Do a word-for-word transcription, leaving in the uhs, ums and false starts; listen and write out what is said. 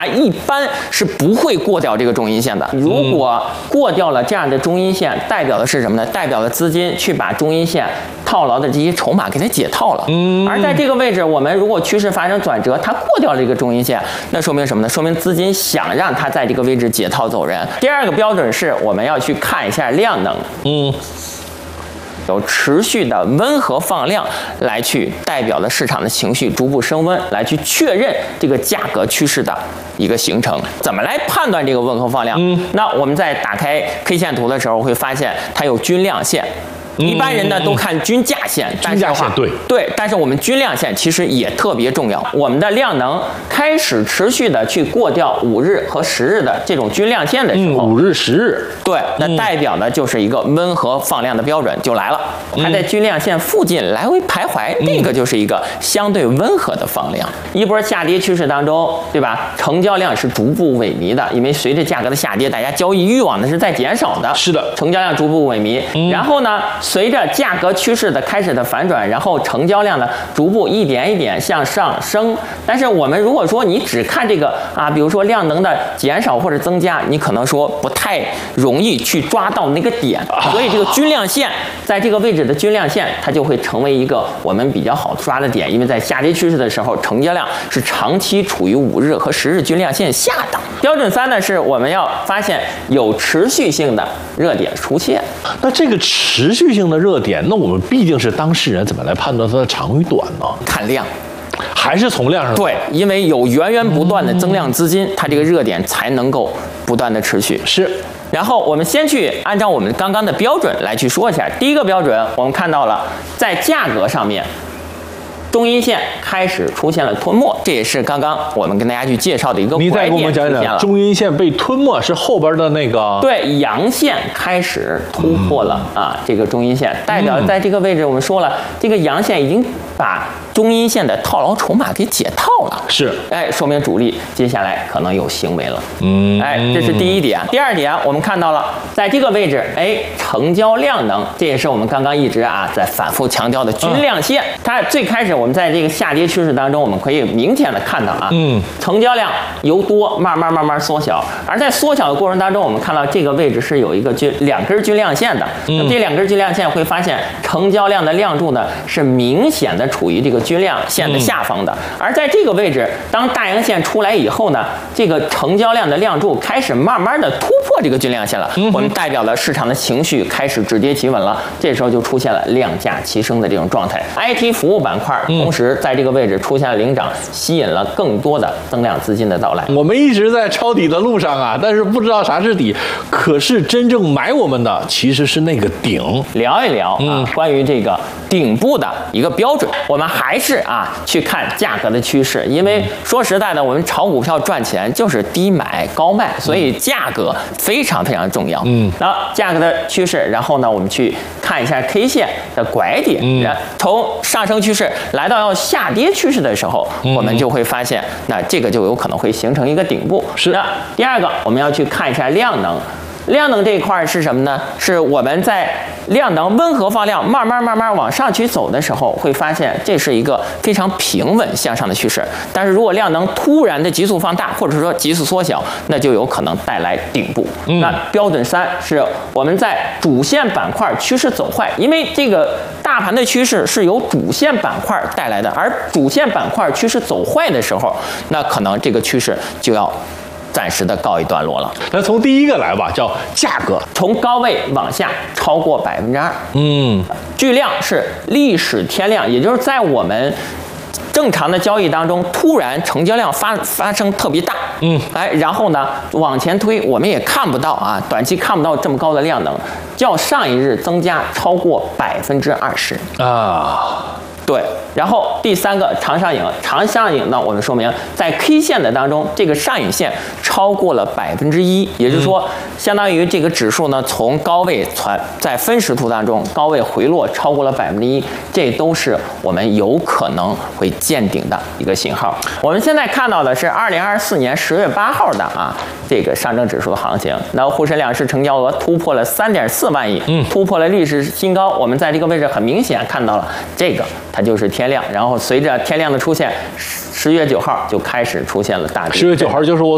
啊，一般是不会过掉这个中阴线的。如果过掉了这样的中阴线，代表的是什么呢？代表了资金去把中阴线套牢的这些筹码给它解套了。嗯。而在这个位置，我们如果趋势发生转折，它过掉了这个中阴线，那说明什么呢？说明资金想让它在这个位置解套走人。第二个标准是我们要去看一下量能。嗯。有持续的温和放量来去代表了市场的情绪逐步升温，来去确认这个价格趋势的一个形成。怎么来判断这个温和放量？嗯，那我们在打开 K 线图的时候会发现它有均量线。一般人呢都看均价线， 均价线对对，但是我们均量线其实也特别重要。我们的量能开始持续的去过掉五日和十日的这种均量线的时候， 嗯、五日、十日， 对，那代表的就是一个温和放量的标准就来了。还在均量线附近来回徘徊，嗯、这个就是一个相对温和的放量。一波下跌趋势当中，对吧？成交量是逐步萎靡的，因为随着价格的下跌，大家交易欲望呢是在减少的。 是的， 成交量逐步萎靡，嗯、然后呢？随着价格趋势的开始的反转，然后成交量呢逐步一点一点向上升。但是我们如果说你只看这个啊，比如说量能的减少或者增加，你可能说不太容易去抓到那个点。所以这个均量线在这个位置的均量线，它就会成为一个我们比较好抓的点，因为在下跌趋势的时候，成交量是长期处于五日和十日均量线下的。标准三呢是我们要发现有持续性的热点出现。 那这个持续性的热点，那我们毕竟是当事人，怎么来判断它的长与短呢？ 看量， 还是从量上？ 对，因为有源源不断的增量资金，它这个热点才能够不断的持续。 是。 然后我们先去按照我们刚刚的标准来去说一下。第一个标准，我们看到了在价格上面，中阴线开始出现了吞没，这也是刚刚我们跟大家去介绍的一个拐点。 你再给我们讲讲，中阴线被吞没是后边的那个？ 对，阳线开始突破了、嗯、啊，这个中阴线代表在这个位置，我们说了，嗯、这个阳线已经把中阴线的套牢筹码给解套了。 是， 哎，说明主力接下来可能有行为了。嗯，哎，这是第一点。第二点，我们看到了，在这个位置，哎，成交量能，这也是我们刚刚一直啊在反复强调的均量线。嗯、它最开始我们在这个下跌趋势当中，我们可以明显的看到啊，嗯，成交量由多慢慢慢慢缩小，而在缩小的过程当中，我们看到这个位置是有一个均两根均量线的。嗯，那么这两根均量线会发现成交量的量柱呢是明显的处于这个均量线的下方的，嗯、而在这个位置，当大阳线出来以后呢，这个成交量的量柱开始慢慢的突破这个均量线了，嗯、我们代表了市场的情绪开始止跌企稳了，这时候就出现了量价齐升的这种状态。I T 服务板块同时在这个位置出现了领涨，吸引了更多的增量资金的到来。 我们一直在抄底的路上啊，但是不知道啥是底，可是真正买我们的其实是那个顶。 聊一聊啊，嗯、关于这个顶部的一个标准，我们还是啊去看价格的趋势，因为说实在的，我们炒股票赚钱就是低买高卖，所以价格非常非常重要。嗯，那价格的趋势，然后呢，我们去看一下 K 线的拐点，嗯，从上升趋势来到要下跌趋势的时候，嗯、我们就会发现，那这个就有可能会形成一个顶部。 是。 那第二个，我们要去看一下量能。量能这一块是什么呢？是我们在量能温和放量慢慢慢慢往上去走的时候，会发现这是一个非常平稳向上的趋势。但是如果量能突然的急速放大，或者说急速缩小，那就有可能带来顶部。嗯、那标准三是我们在主线板块趋势走坏，因为这个大盘的趋势是由主线板块带来的，而主线板块趋势走坏的时候，那可能这个趋势就要暂时的告一段落了。 那从第一个来吧，叫价格， 从高位往下超过百分之二，嗯，巨量是历史天量，也就是在我们正常的交易当中，突然成交量发发生特别大，嗯，哎，然后呢往前推，我们也看不到啊，短期看不到这么高的量能，较上一日增加超过百分之二十啊。对，然后第三个长上影，长上影呢，我们说明在 K 线的当中，这个上影线超过了百分之一，也就是说，相当于这个指数呢从高位传在分时图当中高位回落超过了百分之一，这都是我们有可能会见顶的一个信号。我们现在看到的是二零二四年十月八号的啊这个上证指数的行情，那沪深两市成交额突破了三点四万亿，嗯，突破了历史新高。我们在这个位置很明显看到了这个。它就是天量，然后随着天量的出现，十月九号就开始出现了大跌。 十月九号就是我